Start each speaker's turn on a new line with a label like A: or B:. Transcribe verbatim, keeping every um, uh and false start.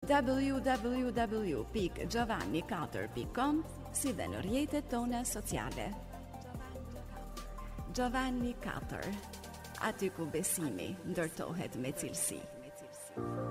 A: w w w pikë giovanni katër pikë com si dhe në rrjetet tona sociale. Giovanni katër, aty ku besimi ndërtohet me cilësi.